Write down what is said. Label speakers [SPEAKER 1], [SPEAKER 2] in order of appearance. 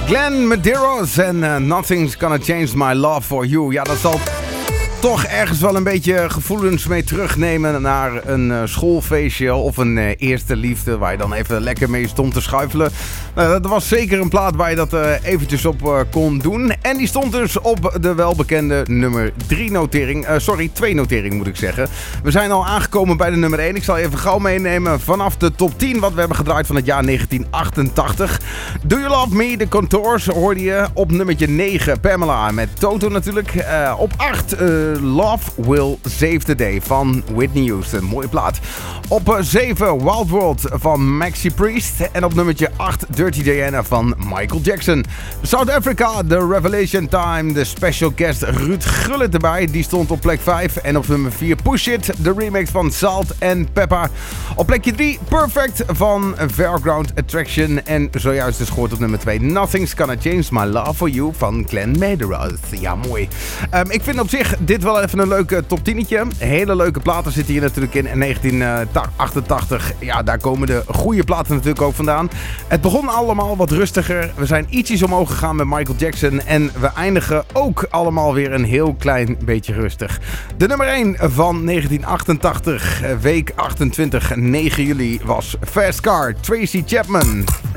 [SPEAKER 1] Glenn Medeiros en Nothing's Gonna Change My Love For You. Ja, dat zal toch ergens wel een beetje gevoelens mee terugnemen naar een schoolfeestje of een eerste liefde waar je dan even lekker mee stond te schuifelen. Dat was zeker een plaat waar je dat eventjes op kon doen. En die stond dus op de welbekende nummer 2 notering moet ik zeggen. We zijn al aangekomen bij de nummer 1. Ik zal even gauw meenemen vanaf de top 10 wat we hebben gedraaid van het jaar 1988. Do You Love Me, The Contours hoorde je. Op nummertje 9 Pamela met Toto natuurlijk. Op 8 Love Will Save the Day van Whitney Houston. Mooie plaat. Op 7 Wild World van Maxi Priest. En op nummertje 8 Dirty Diana van Michael Jackson. South Africa, The Revelation Time. De special guest Ruud Gullit erbij. Die stond op plek 5. En op nummer 4 Push It. De remix van Salt en Peppa. Op plekje 3 Perfect van Fairground Attraction. En zojuist dus gehoord op nummer 2 Nothing's Gonna Change My Love For You van Glenn Medeiros. Ja, mooi. Ik vind op zich dit wel even een leuke top 10'tje. Hele leuke platen zitten hier natuurlijk in 1988. Ja, daar komen de goede platen natuurlijk ook vandaan. Het begon allemaal wat rustiger. We zijn ietsjes omhoog gegaan met Michael Jackson. En we eindigen ook allemaal weer een heel klein beetje rustig. De nummer 1 van 1988, week 28, 9 juli, was Fast Car, Tracy Chapman.